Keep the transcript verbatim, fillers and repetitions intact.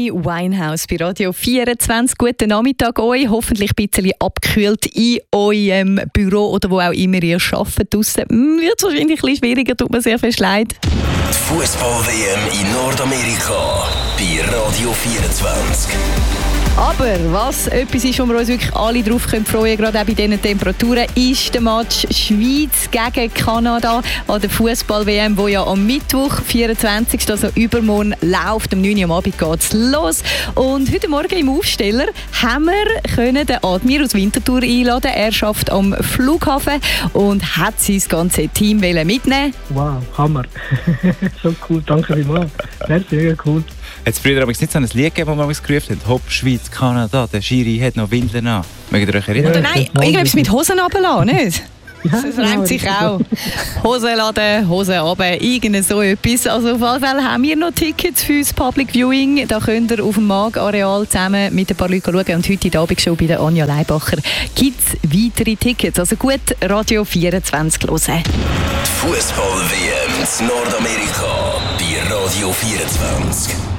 Amy Winehouse bei Radio vierundzwanzig. Guten Nachmittag euch. Hoffentlich ein bisschen abgekühlt in eurem Büro oder wo auch immer ihr arbeitet. Draussen wird es wahrscheinlich ein bisschen schwieriger, tut mir sehr viel leid. Die Fußball-W M in Nordamerika bei Radio vierundzwanzig. Aber was etwas ist, wo wir uns wirklich alle drauf freuen können, gerade auch bei diesen Temperaturen, ist der Match Schweiz gegen Kanada an der Fußball-W M, wo ja am Mittwoch, vierundzwanzigsten also übermorgen, läuft. Am neun Uhr am Abend geht es los. Und heute Morgen im Aufsteller haben wir können den Admir aus Winterthur einladen. Er arbeitet am Flughafen und hat sein ganzes Team mitnehmen. Wow, Hammer. So cool, danke vielmals. Merci, mega cool. Hat es früher aber nicht so ein Lied gegeben, das man gerufen hat? Hopp, Schweiz, Kanada, der Schiri hat noch Windeln an. Mögt ihr euch erinnern? Oder nein, irgendetwas mit Hosen runterlassen, nicht? Das reimt sich auch. Hosen laden, Hosen runter, irgend so etwas. Also auf jeden Fall haben wir noch Tickets für das Public Viewing. Da könnt ihr auf dem Mag-Areal zusammen mit ein paar Leuten schauen. Und heute in der Abendshow bei der Anja Leibacher gibt es weitere Tickets. Also gut, Radio vierundzwanzig hören. Die Fußball-W M in Nordamerika bei Radio vierundzwanzig.